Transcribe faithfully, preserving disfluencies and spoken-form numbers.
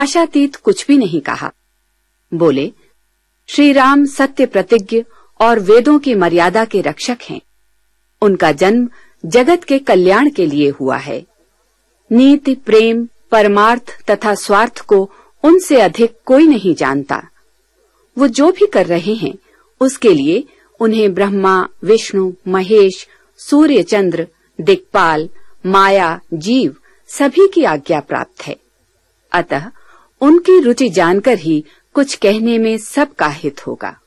आशातीत कुछ भी नहीं कहा। बोले, श्री राम सत्य प्रतिज्ञ और वेदों की मर्यादा के रक्षक हैं। उनका जन्म जगत के कल्याण के लिए हुआ है। नीति, प्रेम, परमार्थ तथा स्वार्थ को उनसे अधिक कोई नहीं जानता। वो जो भी कर रहे हैं उसके लिए उन्हें ब्रह्मा, विष्णु, महेश, सूर्य, चंद्र, दिक्पाल, माया, जीव सभी की आज्ञा प्राप्त है। अतः उनकी रुचि जानकर ही कुछ कहने में सबका हित होगा।